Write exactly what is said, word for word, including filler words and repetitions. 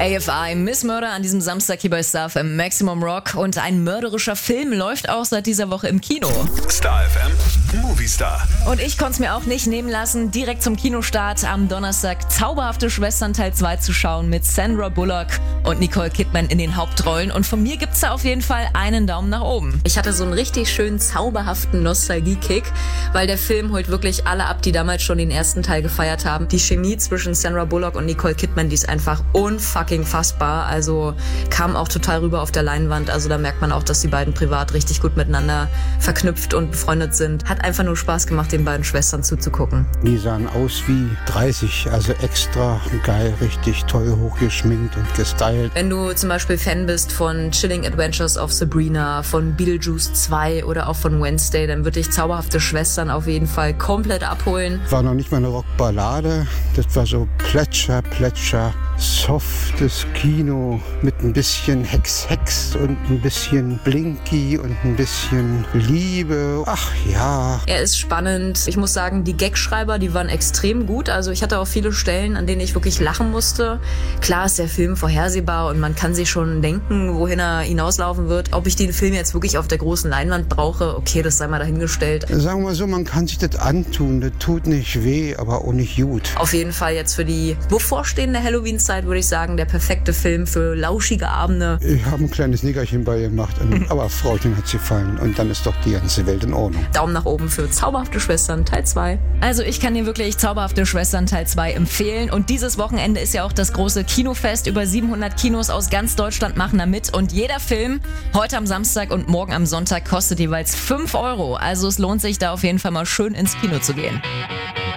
A F I, Miss Murder an diesem Samstag hier bei Star F M Maximum Rock. Und ein mörderischer Film läuft auch seit dieser Woche im Kino. Star F M, Movie Star. Und ich konnte es mir auch nicht nehmen lassen, direkt zum Kinostart am Donnerstag Zauberhafte Schwestern Teil zwei zu schauen mit Sandra Bullock und Nicole Kidman in den Hauptrollen. Und von mir gibt's da auf jeden Fall einen Daumen nach oben. Ich hatte so einen richtig schönen, zauberhaften Nostalgie-Kick, weil der Film holt wirklich alle ab, die damals schon den ersten Teil gefeiert haben. Die Chemie zwischen Sandra Bullock und Nicole Kidman, die ist einfach unfucking fassbar. Also kam auch total rüber auf der Leinwand. Also da merkt man auch, dass die beiden privat richtig gut miteinander verknüpft und befreundet sind. Hat einfach nur Spaß gemacht, den beiden Schwestern zuzugucken. Die sahen aus wie dreißig, also extra geil, richtig toll hochgeschminkt und gestylt. Wenn du zum Beispiel Fan bist von Chilling Adventures of Sabrina, von Beetlejuice zwei oder auch von Wednesday, dann wird dich Zauberhafte Schwestern auf jeden Fall komplett abholen. War noch nicht mal eine Rockballade, das war so Plätscher, Plätscher, softes Kino mit ein bisschen Hex-Hex und ein bisschen Blinky und ein bisschen Liebe. Ach ja. Er ist spannend. Ich muss sagen, die Gagschreiber, die waren extrem gut. Also ich hatte auch viele Stellen, an denen ich wirklich lachen musste. Klar ist der Film vorhersehbar und man kann sich schon denken, wohin er hinauslaufen wird. Ob ich den Film jetzt wirklich auf der großen Leinwand brauche, okay, das sei mal dahingestellt. Sagen wir so, man kann sich das antun. Das tut nicht weh, aber auch nicht gut. Auf jeden Fall jetzt für die bevorstehende Halloween-Zeit würde ich sagen, der perfekte Film für lauschige Abende. Ich habe ein kleines Nickerchen bei ihr gemacht, aber Frauchen hat's gefallen und dann ist doch die ganze Welt in Ordnung. Daumen nach oben für Zauberhafte Schwestern Teil zwei. Also ich kann dir wirklich Zauberhafte Schwestern Teil zwei empfehlen. Und dieses Wochenende ist ja auch das große Kinofest. Über siebenhundert Kinos aus ganz Deutschland machen da mit. Und jeder Film, heute am Samstag und morgen am Sonntag, kostet jeweils fünf Euro. Also es lohnt sich da auf jeden Fall mal schön ins Kino zu gehen.